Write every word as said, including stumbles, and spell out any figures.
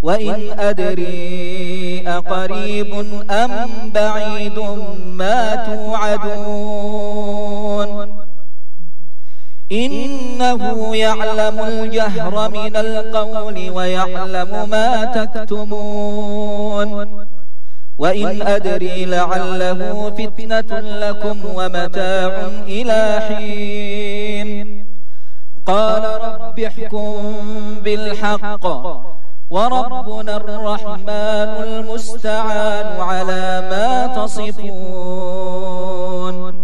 وإن أدري أقريب أم بعيد ما توعدون إنه يعلم الجهر من القول ويعلم ما تكتمون وإن أدري لعله فتنة لكم ومتاع إلى حين قال رب احكم بالحق وربنا الرحمن المستعان على ما تصفون